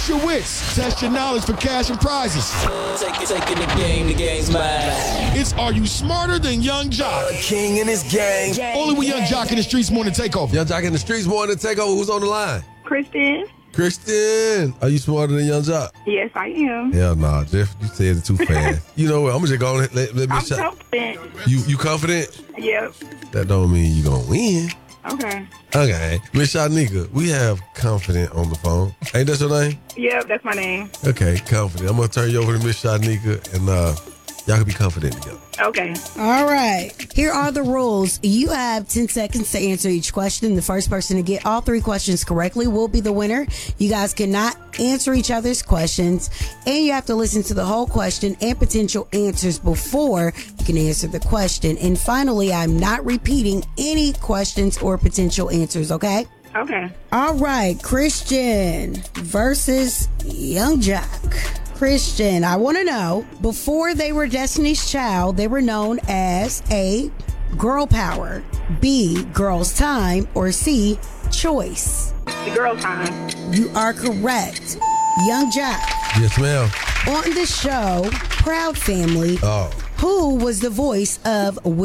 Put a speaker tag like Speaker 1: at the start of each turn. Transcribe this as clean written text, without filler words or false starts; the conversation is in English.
Speaker 1: your wits. Test your knowledge for cash and prizes.
Speaker 2: Taking the game's mine.
Speaker 1: It's Are You Smarter Than Young Jock?
Speaker 3: King and his gang.
Speaker 1: Only with Young Jock in the Streets Morning Takeover.
Speaker 4: Young Jock in the Streets Morning Takeover. Who's on the line?
Speaker 5: Kristen.
Speaker 4: Kristen, are you smarter than Young Jock?
Speaker 5: Yes, I am.
Speaker 4: Hell nah, Jeff, you said it too fast. You know what? I'm just going to let me
Speaker 5: I'm confident.
Speaker 4: You confident?
Speaker 5: Yep.
Speaker 4: That don't mean you gonna win.
Speaker 5: Okay.
Speaker 4: Okay. Miss Shanika, we have Confident on the phone. Ain't that your name?
Speaker 5: Yep, that's my name.
Speaker 4: Okay, Confident. I'm gonna turn you over to Miss Shanika and y'all can be confident together.
Speaker 5: Okay.
Speaker 6: All right. Here are the rules. You have 10 seconds to answer each question. The first person to get all 3 questions correctly will be the winner. You guys cannot answer each other's questions, and you have to listen to the whole question and potential answers before you can answer the question. And finally, I'm not repeating any questions or potential answers, okay?
Speaker 5: Okay.
Speaker 6: All right. Christian versus Young Jock. Christian, I want to know, before they were Destiny's Child, they were known as A, Girl Power, B, Girls Time, or C, Choice.
Speaker 5: The Girl Time.
Speaker 6: You are correct. Young Jock.
Speaker 4: Yes, ma'am.
Speaker 6: On the show, Proud Family,
Speaker 4: Oh.
Speaker 6: who was the voice of